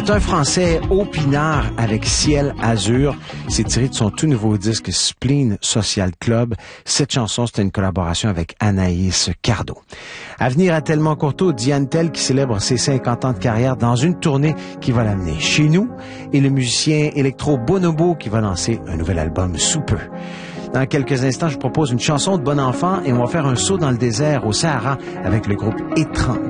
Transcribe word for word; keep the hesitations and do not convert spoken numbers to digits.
C'est un Français au pinard avec Ciel Azur. C'est tiré de son tout nouveau disque Spleen Social Club. Cette chanson, c'était une collaboration avec Anaïs Cardo. À venir à Tellement Courteau, Diane Tell qui célèbre ses cinquante ans de carrière dans une tournée qui va l'amener chez nous et le musicien électro Bonobo qui va lancer un nouvel album sous peu. Dans quelques instants, je vous propose une chanson de bon enfant et on va faire un saut dans le désert au Sahara avec le groupe Étrange.